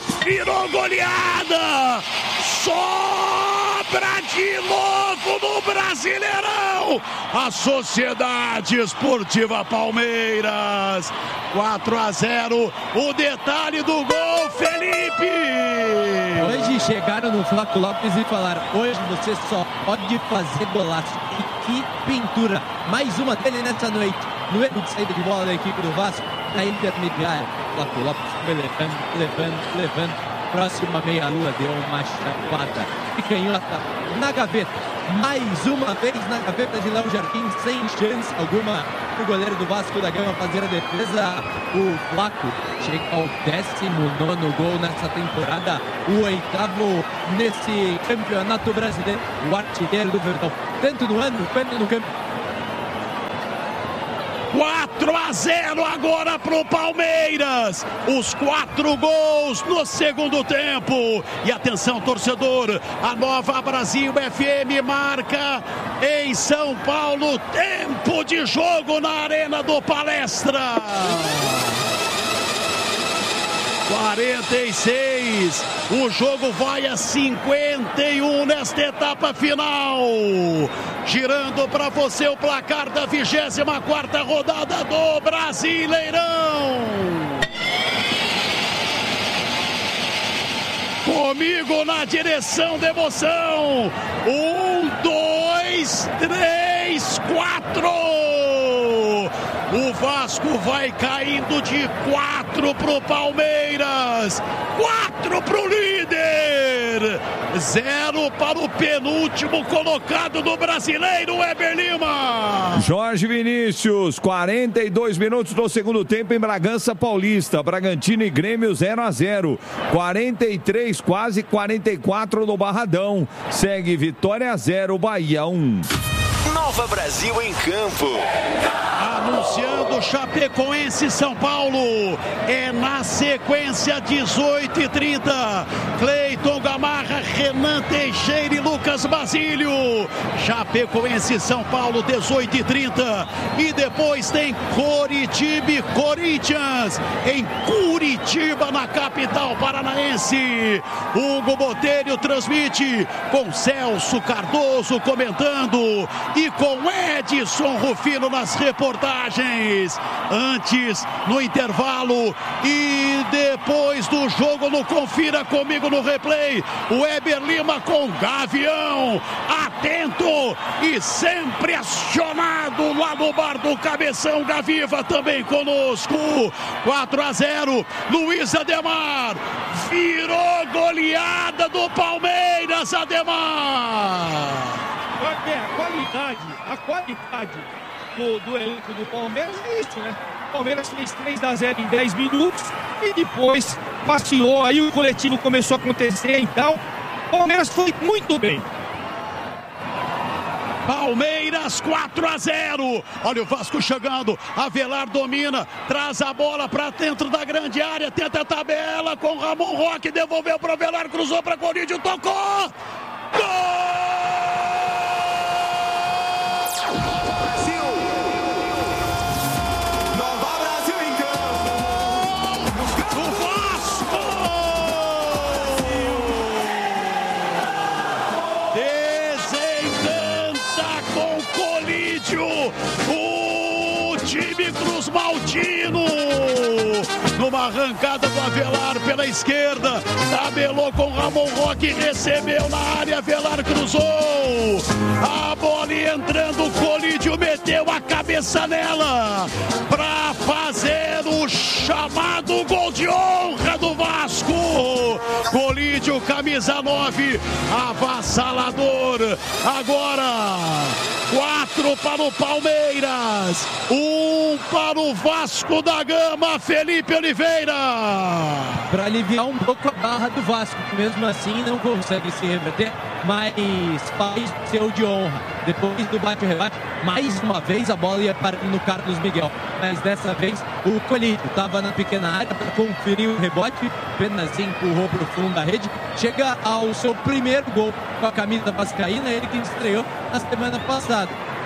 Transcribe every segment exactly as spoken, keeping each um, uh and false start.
virou goleada, sobra de novo no Brasileirão, a Sociedade Esportiva Palmeiras, quatro a zero, o detalhe do gol, Felipe! Hoje chegaram no Flávio Lopes e falaram, hoje você só pode fazer golaço, e que pintura, mais uma dele nessa noite, no erro de saída de bola da equipe do Vasco, na intermediária, Flávio Lopes foi levando, levando, levando, próxima meia-lua deu uma chapada e canhota na gaveta, mais uma vez na gaveta de Léo Jardim, sem chance alguma o goleiro do Vasco da Gama fazer a defesa. O Flaco chega ao décimo nono gol nessa temporada, o oitavo nesse campeonato brasileiro, o artilheiro do Verdão, tanto no ano quanto no campo. quatro a zero agora pro Palmeiras, os quatro gols no segundo tempo. E atenção, torcedor, a Nova Brasil F M marca em São Paulo, tempo de jogo na Arena do Palestra. quarenta e seis, o jogo vai a cinquenta e um nesta etapa final. Girando para você o placar da vigésima quarta rodada do Brasileirão. Comigo na direção da emoção. Um, dois, três, quatro. O Vasco vai caindo de quatro pro Palmeiras, quatro pro líder, zero para o penúltimo colocado do Brasileiro, Weber Lima. Jorge Vinícius, quarenta e dois minutos do segundo tempo em Bragança Paulista, Bragantino e Grêmio zero a zero, quarenta e três, quase quarenta e quatro no Barradão, segue Vitória zero, Bahia um. Nova Brasil em campo. Anunciando Chapecoense São Paulo. É na sequência dezoito e trinta. Cleiton Gamarra, Renan Teixeira e Lucas Basílio. Chapecoense São Paulo, dezoito e trinta. E depois tem Coritiba e Corinthians em Curitiba, na capital paranaense. Hugo Botelho transmite com Celso Cardoso comentando e com Edson Rufino nas reportagens. Antes, no intervalo e depois do jogo no Confira Comigo no Replay, o Weber Lima com Gavião, atento e sempre acionado lá no bar do Cabeção. Gaviva também conosco. Quatro a zero, Luiz Ademar virou goleada do Palmeiras. Ademar, a qualidade, a qualidade do, do elenco do Palmeiras é isso, né? O Palmeiras fez três a zero em dez minutos e depois passeou, aí o coletivo começou a acontecer, então o Palmeiras foi muito bem. Palmeiras quatro a zero. Olha o Vasco chegando. Avelar domina, traz a bola para dentro da grande área, tenta a tabela com Ramon Roque, devolveu para Avelar, cruzou para Corinthians, tocou. Gol! Maltino, numa arrancada do Avelar pela esquerda, tabelou com Ramon Roque, recebeu na área, Avelar cruzou, a bola entrando, o Colídio meteu a cabeça nela, para fazer o chamado gol de honra do Vasco. Colídio, camisa nove, avassalador, agora quatro para o Palmeiras, um para o Vasco da Gama, Felipe Oliveira. Para aliviar um pouco a barra do Vasco, que mesmo assim não consegue se reverter, mas faz seu de honra. Depois do bate-rebate, mais uma vez a bola ia parar no Carlos Miguel, mas dessa vez o Colídio estava na pequena área para conferir o rebote, apenas empurrou para o fundo da rede, chega ao seu primeiro gol com a camisa vascaína, ele que estreou na semana passada.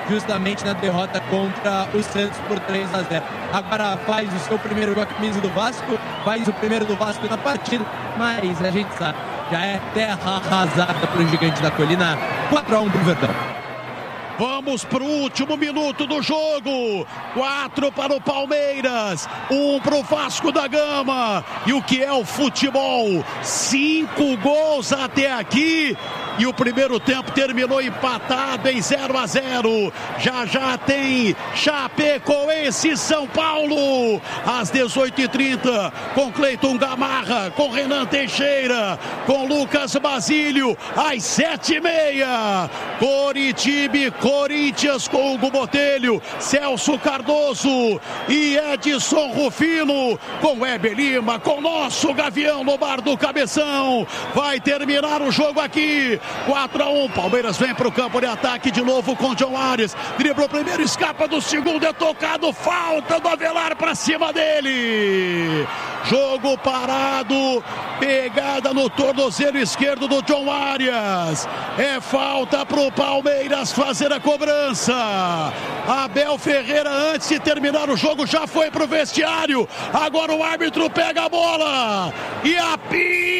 justamente na derrota contra o Santos por três a zero. Agora faz o seu primeiro com a camisa do Vasco, faz o primeiro do Vasco na partida, mas a gente sabe, já é terra arrasada para o Gigante da Colina. quatro a um para o Verdão. Vamos para o último minuto do jogo. Quatro para o Palmeiras, um para o Vasco da Gama. E o que é o futebol? Cinco gols até aqui. E o primeiro tempo terminou empatado em zero a zero. Já já tem Chapecoense e São Paulo às dezoito e trinta, com Cleiton Gamarra, com Renan Teixeira, com Lucas Basílio às sete e meia. Coritiba e Corinthians com Hugo Botelho, Celso Cardoso e Edson Rufino, com Weber Lima, com nosso Gavião no bar do Cabeção. Vai terminar o jogo aqui. quatro a um, Palmeiras vem para o campo de ataque de novo com John Arias, dribla o primeiro, escapa do segundo, é tocado, falta do Avelar para cima dele. Jogo parado, pegada no tornozelo esquerdo do John Arias. É falta para o Palmeiras fazer a cobrança. Abel Ferreira, antes de terminar o jogo, já foi para o vestiário. Agora o árbitro pega a bola e apita.